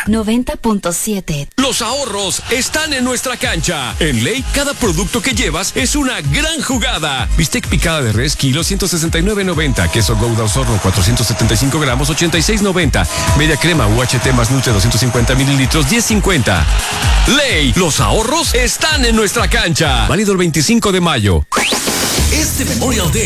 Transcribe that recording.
90.7. Los ahorros están en nuestra cancha. En Ley, cada producto que llevas es una gran jugada. Bistec picada de res, kilo 169.90. Queso Gouda Osorno, 475 gramos, 86.90. Media crema UHT más Nutre, 250 mililitros, 10.50. Ley, los ahorros están en nuestra cancha. Válido el 25 de mayo. Este Memorial Day,